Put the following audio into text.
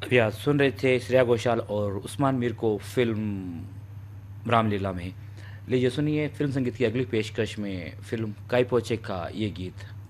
अभी आप सुन रहे थे श्रेया घोषाल और उस्मान मीर को फिल्म रामलीला में। लीजिए सुनिए फिल्म संगीत की अगली पेशकश में फिल्म काय पोचे का ये गीत।